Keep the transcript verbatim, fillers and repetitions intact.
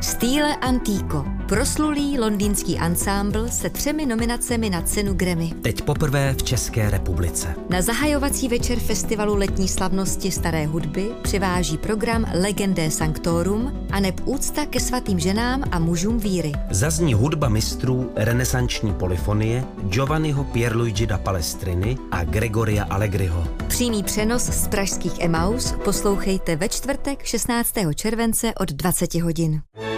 Stile Antico, proslulý londýnský ansámbl se třemi nominacemi na cenu Grammy. Teď poprvé v České republice. Na zahajovací večer festivalu letní slavnosti staré hudby přiváží program Legendae Sanctorum a neb úcta ke svatým ženám a mužům víry. Zazní hudba mistrů renesanční polyfonie Giovanniho Pierluigi da Palestriny a Gregoria Allegriho. Přímý přenos z pražských Emaus poslouchejte ve čtvrtek šestnáctého července od dvaceti hodin.